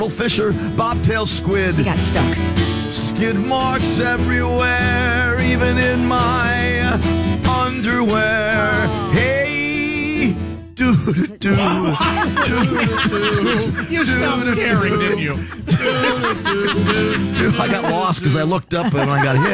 Fisher, bobtail squid. He got stuck. Skid marks everywhere, even in my underwear. Hey, do. You stopped caring, didn't you? I got lost because I looked up and I got hit.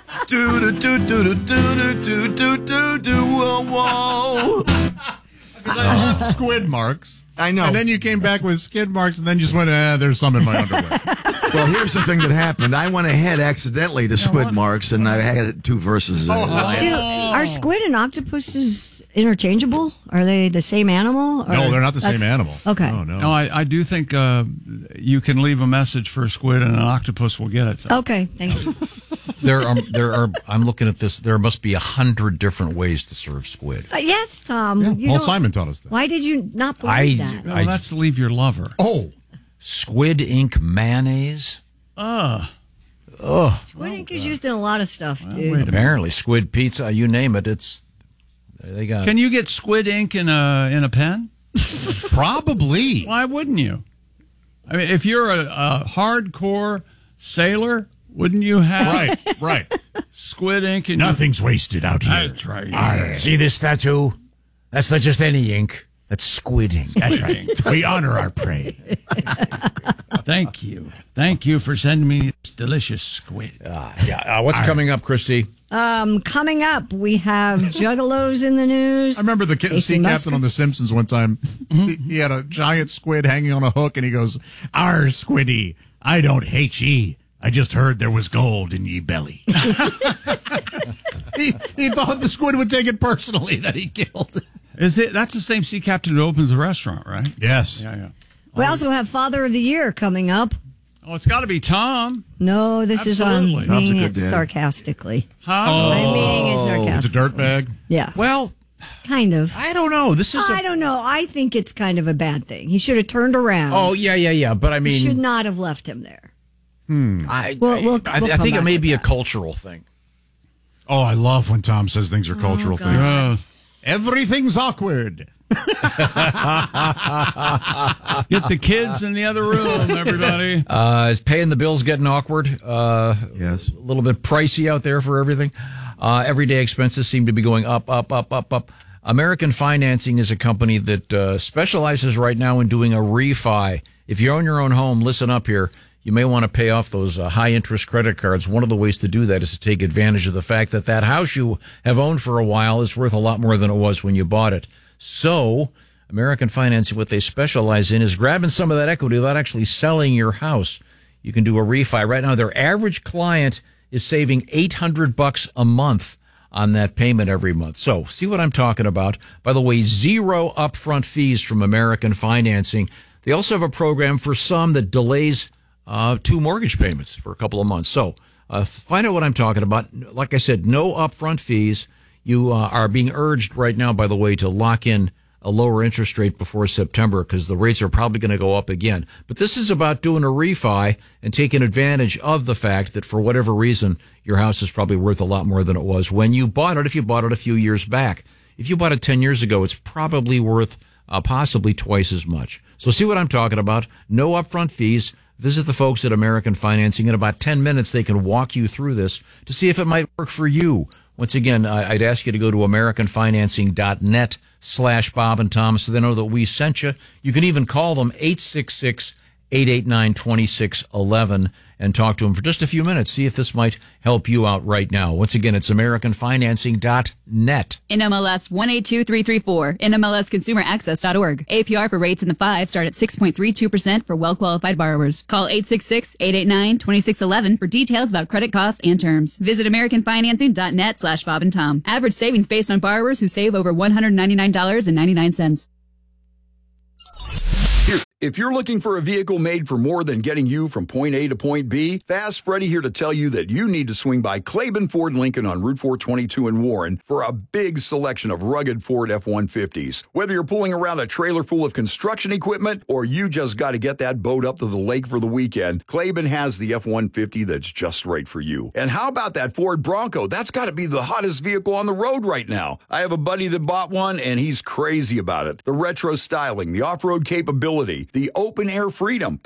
Whoa. Because I love squid marks. I know. And then you came back with skid marks, and then just went, there's some in my underwear. Well, here's the thing that happened. I went ahead accidentally to squid marks, and I had two verses. Dude, are squid and octopuses interchangeable? Are they the same animal? Or No, they're not the same animal. Okay. No, I do think you can leave a message for a squid, and an octopus will get it. Though. Okay, thank you. There are. I'm looking at this. There must be 100 different ways to serve squid. Yes, Tom. Yeah, You Paul don't- Simon taught us that. Why did you not believe that? Well, that's leave your lover. Oh, Squid ink mayonnaise. Squid ink is used in a lot of stuff, dude. Apparently, squid pizza. You name it. They got. Can you get squid ink in a pen? probably. Why wouldn't you? I mean, if you're a hardcore sailor, wouldn't you have Right. squid ink in Nothing's wasted out here. That's right. See this tattoo? That's not just any ink. That's squid ink. That's right. We honor our prey. Thank you. Thank you for sending me this delicious squid. What's coming up, Christy? Coming up, we have juggalos in the news. I remember the sea captain on The Simpsons one time. He had a giant squid hanging on a hook, and he goes, "Arr, Squiddy, I don't hate ye. I just heard there was gold in ye belly." he thought the squid would take it personally that he killed it. That's the same sea captain who opens the restaurant, right? Yes. Yeah. We also have Father of the Year coming up. Oh, it's got to be Tom. No, this Absolutely. is on meaning Tom's a good it dad. sarcastically. Huh? I'm meaning it It's a sarcastically. dirtbag. Yeah, Well, kind of. I don't know. This is. I don't know. I think it's kind of a bad thing. He should have turned around. Oh yeah. But I He should mean, not have left him there. I We'll think come it back may with be a that. cultural thing. Oh, I love when Tom says things are cultural things. Yes. Everything's awkward. Get the kids in the other room, everybody. Is paying the bills getting awkward? Yes. A little bit pricey out there for everything. Everyday expenses seem to be going up. American Financing is a company that specializes right now in doing a refi. If you own your own home, listen up here. You may want to pay off those high-interest credit cards. One of the ways to do that is to take advantage of the fact that that house you have owned for a while is worth a lot more than it was when you bought it. So, American Financing, what they specialize in is grabbing some of that equity without actually selling your house. You can do a refi. Right now, their average client is saving $800 a month on that payment every month. So, see what I'm talking about? By the way, 0 upfront fees from American Financing. They also have a program for some that delays 2 mortgage payments for a couple of months. So, find out what I'm talking about. Like I said, no upfront fees. You are being urged right now, by the way, to lock in a lower interest rate before September because the rates are probably going to go up again. But this is about doing a refi and taking advantage of the fact that for whatever reason, your house is probably worth a lot more than it was when you bought it, if you bought it a few years back. If you bought it 10 years ago, it's probably worth possibly twice as much. So see what I'm talking about. No upfront fees. Visit the folks at American Financing. In about 10 minutes, they can walk you through this to see if it might work for you. Once again, I'd ask you to go to AmericanFinancing.net/Bob and Tom so they know that we sent you. You can even call them 866-889-2611 and talk to them for just a few minutes. See if this might help you out right now. Once again, it's AmericanFinancing.net. NMLS 182334, NMLSConsumerAccess.org. APR for rates in the 5 start at 6.32% for well-qualified borrowers. Call 866-889-2611 for details about credit costs and terms. Visit AmericanFinancing.net/Bob and Tom. Average savings based on borrowers who save over $199.99. If you're looking for a vehicle made for more than getting you from point A to point B, Fast Freddy here to tell you that you need to swing by Claiborne Ford Lincoln on Route 422 in Warren for a big selection of rugged Ford F-150s. Whether you're pulling around a trailer full of construction equipment or you just got to get that boat up to the lake for the weekend, Claiborne has the F-150 that's just right for you. And how about that Ford Bronco? That's got to be the hottest vehicle on the road right now. I have a buddy that bought one, and he's crazy about it. The retro styling, the off-road capability, the open-air freedom,